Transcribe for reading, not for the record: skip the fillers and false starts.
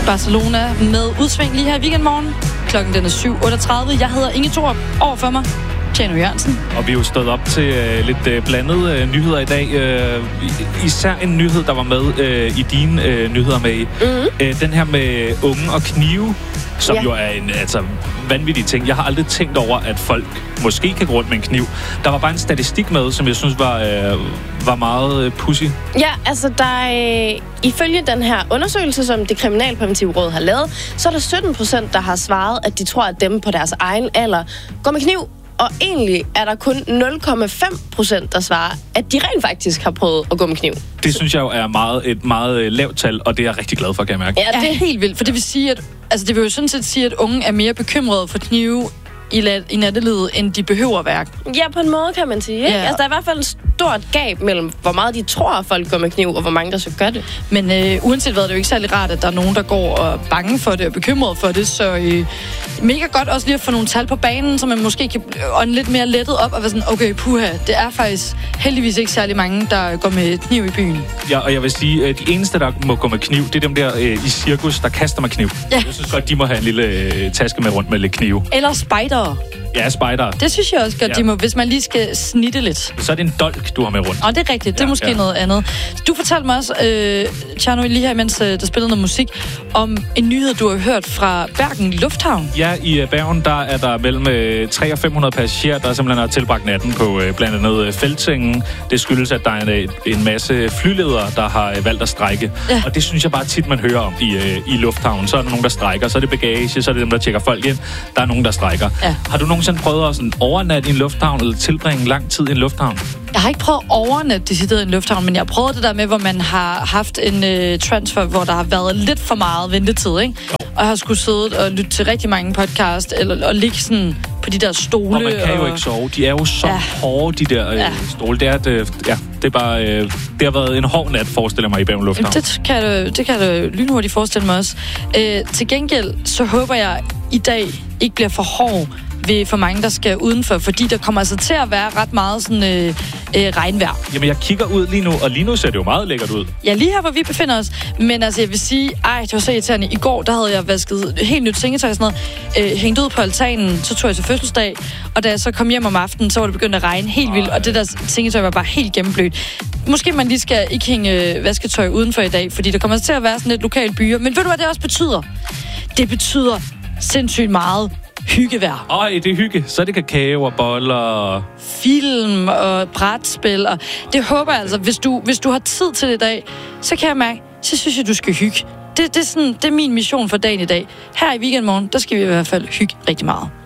Barcelona med udsving lige her i Weekendmorgen. Klokken den er 7:38. Jeg hedder Inge Thorup. Overfor mig Tjano Jørgensen. Og vi er jo stået op til lidt blandede nyheder i dag. Især en nyhed, der var med i dine nyheder med. Den her med unge og knive, som jo er en vanvittig ting. Jeg har aldrig tænkt over, at folk måske kan gå rundt med en kniv. Der var bare en statistik med, som jeg synes var meget pudsig. Ja, altså ifølge den her undersøgelse, som det Kriminalpræventive Råd har lavet, så er der 17%, der har svaret, at de tror, at dem på deres egen alder går med kniv. Og egentlig er der kun 0,5%, der svarer, at de rent faktisk har prøvet at gå med kniv. Det synes jeg jo er et meget lavt tal, og det er jeg rigtig glad for, kan jeg mærke. Ja, det er helt vildt, for det vil sige, at det vil jo sådan set sige, at unge er mere bekymrede for knive i nattelivet, end de behøver at være. Ja, på en måde kan man sige. Ikke? Ja. Altså, der er i hvert fald et stort gab mellem, hvor meget de tror, at folk går med kniv, og hvor mange der så gør det. Men uanset hvad, det er jo ikke særlig rart, at der er nogen, der går og er bange for det og bekymret for det, så mega godt også lige at få nogle tal på banen, så man måske kan ånde lidt mere lettet op og være sådan, okay, puha, det er faktisk heldigvis ikke særlig mange, der går med kniv i byen. Ja, og jeg vil sige, at de eneste, der må gå med kniv, det er dem der i cirkus, der kaster med kniv. Ja. Jeg synes godt, de må have en lille taske med rundt med lidt knive. Eller spejdere. Ja, spejdere. Det synes jeg også godt, de må, hvis man lige skal snitte lidt. Så er det en dolk, du har med rundt. Og det er rigtigt. Det er måske noget andet. Du fortalte mig også, Tjerno, lige her, mens der spillede noget musik, om en nyhed, du har hørt fra Bergen Lufthavn. Ja, i Bergen, der er der mellem 300 og 500 passagerer, der simpelthen har tilbragt natten på blandt andet feltsengen. Det skyldes, at der er en masse flyledere, der har valgt at strejke. Ja. Og det synes jeg bare tit, man hører om i lufthavnen. Så er der nogen, der strejker, så er det bagage, så er det dem, der tjekker folk ind. Der er nogen, der strejker. Ja. Har du nogensinde prøvet at sådan overnatte i en lufthavn, eller tilbringe lang tid i en lufthavn? Jeg har ikke prøvet at overnatte decideret i en lufthavn, men jeg har prøvet det der med, hvor man har haft en transfer, hvor der har været lidt for meget ventetid, ikke? Jo. Og jeg har skulle sidde og lytte til rigtig mange podcast, og ligge sådan på de der stole. Og man kan jo ikke sove. De er jo så hårde, de der stole. Det er, det er bare... det har været en hård nat, forestiller mig, i Bergen Lufthavn. Det kan jeg lynhurtigt forestille mig også. Til gengæld, så håber jeg, i dag ikke bliver for hård for mange, der skal udenfor, fordi der kommer altså til at være ret meget sådan regnvejr. Jamen, jeg kigger ud lige nu, og lige nu ser det jo meget lækkert ud. Ja, lige her, hvor vi befinder os. Men altså, jeg vil sige, det var så irriterende. I går, der havde jeg vasket helt nyt sengetøj og sådan noget, hængt ud på altanen, så tog jeg til fødselsdag, og da jeg så kom hjem om aftenen, så var det begyndt at regne helt vildt, og det der sengetøj var bare helt gennemblødt. Måske man lige skal ikke hænge vasketøj udenfor i dag, fordi der kommer til at være sådan et lokalt byer. Men ved du, hvad det også betyder? Det betyder sindssygt meget hyggevejr. Det er hygge. Så er det kakao og boller. Film og brætspil. Og det håber jeg altså, hvis du har tid til det i dag, så kan jeg mærke, så synes jeg, du skal hygge. Det er min mission for dagen i dag. Her i Weekendmorgen, der skal vi i hvert fald hygge rigtig meget.